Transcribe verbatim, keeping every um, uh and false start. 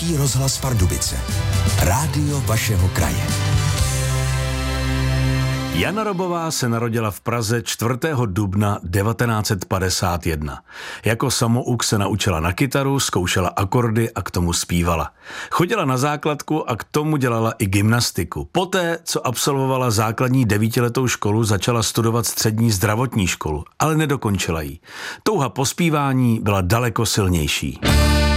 Český rozhlas Pardubice. Rádio vašeho kraje. Jana Robová se narodila v Praze čtvrtého dubna devatenáct set padesát jedna. Jako samouk se naučila na kytaru, zkoušela akordy a k tomu zpívala. Chodila na základku a k tomu dělala i gymnastiku. Poté, co absolvovala základní devítiletou školu, začala studovat střední zdravotní školu, ale nedokončila ji. Touha po zpívání byla daleko silnější.